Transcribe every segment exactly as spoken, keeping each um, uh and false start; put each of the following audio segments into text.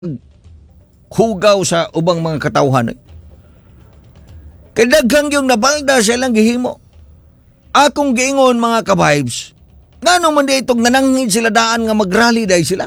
hugaw sa ubang mga katawhan. Kay daghang yung nabalda silang gihimo. Akong giingon mga ka-vibes, ngano man di itong nanangin sila daan nga mag-rally dahil sila?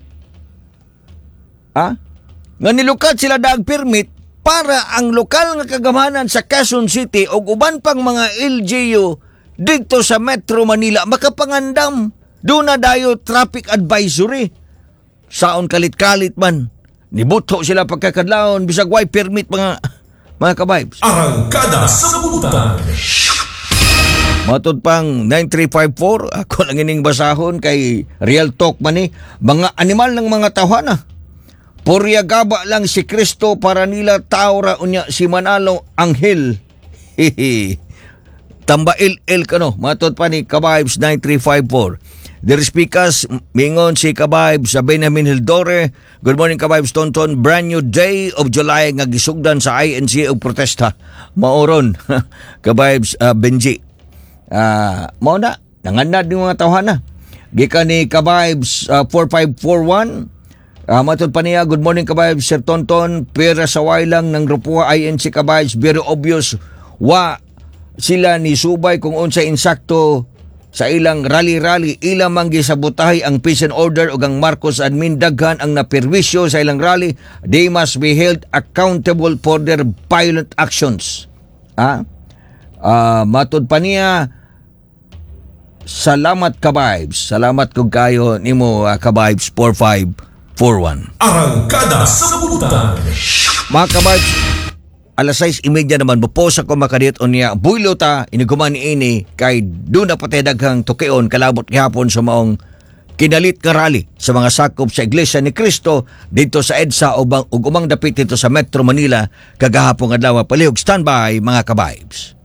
Ha? Nga nilukat sila daag permit para ang lokal nga kagamanan sa Quezon City o uban pang mga L G U dito sa Metro Manila makapangandam. Doon na dayo traffic advisory. Saon kalit-kalit man. Nibuto sila pagkakadlaon bisag way permit mga mga ka-vibes. Arangkada sa Butan. Matod pang nine three five four, ako lang ining basahon kay Real Talk man eh. Mga animal ng mga tawhana. Purya gaba lang si Kristo para nila taura unya si Manalo Anghel. Hehe. Tambail el kano. Matod pa ni Ka-Vibes nine three five four. Dear speakers, mingon si Ka-Vibes sa Benjamin Hildore. Good morning Ka-Vibes Tonton. Brand new day of July nga gisugdan sa I N C og protesta. Maoron. Ka-Vibes uh, Benji. Uh, mao na, nanganad ng mga tawhana. Gikan ni Ka-Vibes uh, four five four one. Uh, matod pa niya, good morning Ka-Vibes Sir Tonton. Pera sa wailang ng grupo I N C Ka-Vibes. Very obvious. Wa sila ni subay kung unsa insakto sa ilang rally-rally, ilang manggi sabotahe ang peace and order ug ang Marcos admin daghan ang naperwisyo sa ilang rally. They must be held accountable for their violent actions. Ha? Uh, matod pa niya, salamat Ka-Vibes. Salamat kog kayo nimo uh, Ka-Vibes four five four one. Arangkada sa Butan. Mga Ka-Vibes, alas sais imedya naman bupos ako makadit on niya buylo ta iniguman ni ini kay doon na patay daghang tukion kalabot gihapon sa maong kinalit nga rally sa mga sakop sa Iglesia ni Cristo dito sa EDSA ug umang dapit dito sa Metro Manila kagahapon adlaw. Palihog standby mga Ka-Vibes.